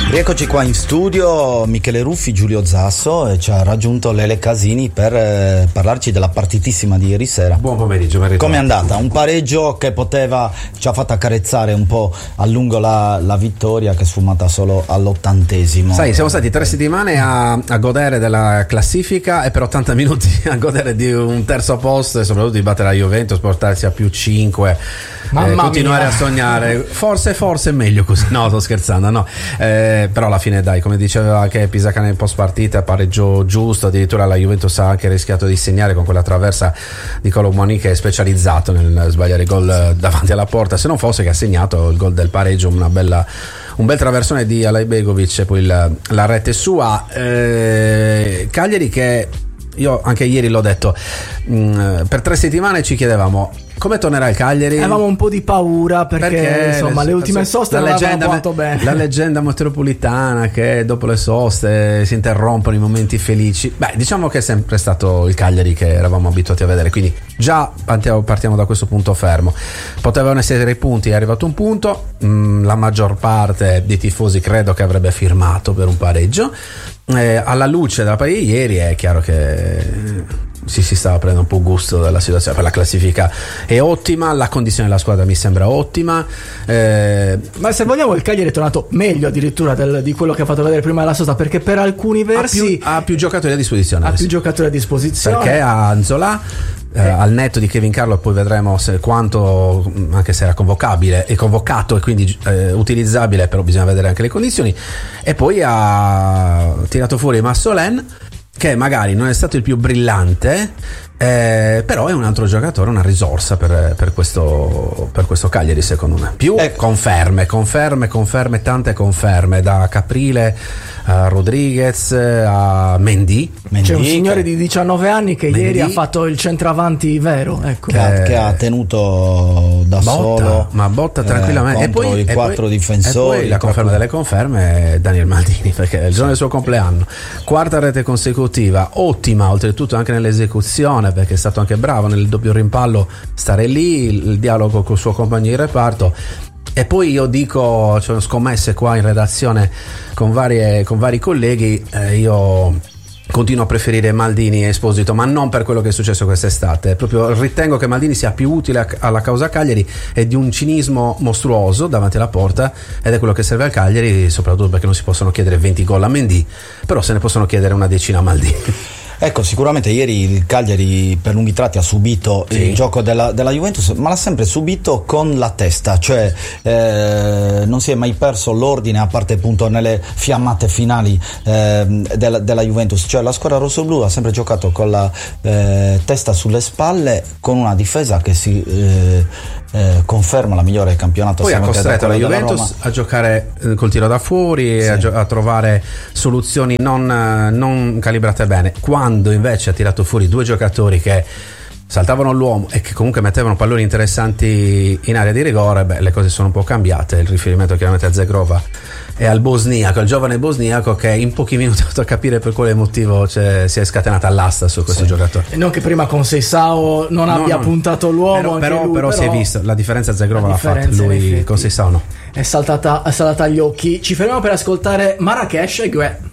Rieccoci qua in studio, Michele Ruffi, Giulio Zasso, e ci ha raggiunto Lele Casini per parlarci della partitissima di ieri sera. Buon pomeriggio, come è andata? Un pareggio che ci ha fatto accarezzare un po' a lungo la vittoria, che è sfumata solo all'80°. Sai, siamo stati 3 settimane a godere della classifica e per 80 minuti a godere di un terzo posto e soprattutto di battere la Juventus, portarsi a più 5, continuare a sognare. Forse è meglio così. No, sto scherzando, no. Però alla fine, dai, come diceva anche Pisacca nel post partita, pareggio giusto. Addirittura la Juventus ha anche rischiato di segnare con quella traversa di Colomoni, che è specializzato nel sbagliare gol davanti alla porta, se non fosse che ha segnato il gol del pareggio, un bel traversone di Alajbegovic e poi la rete sua. Cagliari che io anche ieri l'ho detto, per 3 settimane ci chiedevamo come tornerà il Cagliari. Avevamo un po' di paura perché insomma le ultime soste non avevano fatto bene. La leggenda metropolitana che dopo le soste si interrompono i momenti felici. Beh, diciamo che è sempre stato il Cagliari che eravamo abituati a vedere, quindi già partiamo da questo punto fermo. Potevano essere i punti, è arrivato un punto, la maggior parte dei tifosi credo che avrebbe firmato per un pareggio. Alla luce della partita di ieri è chiaro che si stava prendendo un po' gusto della situazione. Per la classifica è ottima, la condizione della squadra mi sembra ottima, ma se vogliamo il Cagliari è tornato meglio addirittura di quello che ha fatto vedere prima della sosta, perché per alcuni versi ha più giocatori a disposizione, perché ha Anzola, al netto di Kevin Carlo, poi vedremo quanto, anche se era convocabile, è convocato e quindi utilizzabile, però bisogna vedere anche le condizioni. E poi ha tirato fuori Massolen, che magari non è stato il più brillante, però è un altro giocatore, una risorsa per questo Cagliari, secondo me. Più conferme, tante conferme, da Caprile a Rodriguez a Mendy. C'è un signore di 19 anni che ieri ha fatto il centravanti vero, ecco. Che ha tenuto da solo, ma botta tranquillamente, contro i 4 difensori. E poi la conferma delle conferme è Daniel Maldini, perché è il giorno del suo compleanno, 4ª rete consecutiva, ottima oltretutto anche nell'esecuzione, perché è stato anche bravo nel doppio rimpallo, stare lì, il dialogo col suo compagno di reparto. E poi io dico, cioè, scommesse qua in redazione con vari colleghi, io continuo a preferire Maldini e Esposito, ma non per quello che è successo quest'estate. Proprio ritengo che Maldini sia più utile alla causa Cagliari, e di un cinismo mostruoso davanti alla porta, ed è quello che serve al Cagliari, soprattutto perché non si possono chiedere 20 gol a Mendy, però se ne possono chiedere una decina a Maldini. Ecco, sicuramente ieri il Cagliari per lunghi tratti ha subito il gioco della Juventus, ma l'ha sempre subito con la testa, cioè non si è mai perso l'ordine, a parte appunto nelle fiammate finali della Juventus. Cioè la squadra rossoblù ha sempre giocato con la testa sulle spalle, con una difesa che si conferma la migliore del campionato. Poi ha costretto la Juventus a giocare col tiro da fuori, a trovare soluzioni non calibrate bene, quando invece ha tirato fuori 2 giocatori che saltavano l'uomo e che comunque mettevano palloni interessanti in area di rigore. Le cose sono un po' cambiate. Il riferimento chiaramente a Zegrova e al bosniaco, il giovane bosniaco, che in pochi minuti ha fatto capire per quale motivo si è scatenata l'asta su questo giocatore. E non che prima con Seisao non abbia puntato l'uomo, però si è visto la differenza. Zegrova l'ha fatta, lui con Seisao no. È saltata agli occhi. Ci fermiamo per ascoltare Marrakesh e Gue.